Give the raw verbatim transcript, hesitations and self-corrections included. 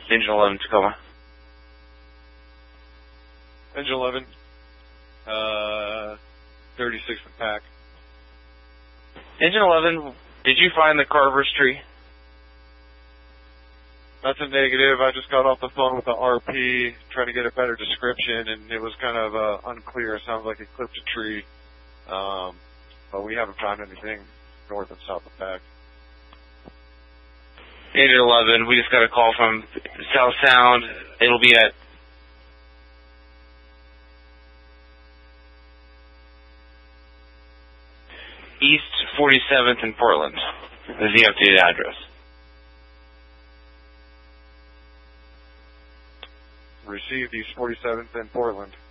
Engine eleven, Tacoma. Engine eleven, uh, thirty-six in pack. Engine eleven, did you find the Carver's tree? That's a negative. I just got off the phone with the R P trying to get a better description, and it was kind of uh, unclear. It sounds like it clipped a tree. Um, but we haven't found anything north and south of pack. Engine eleven, we just got a call from South Sound. It'll be at East forty-seventh in Portland. Is the updated address. Received East forty-seventh in Portland.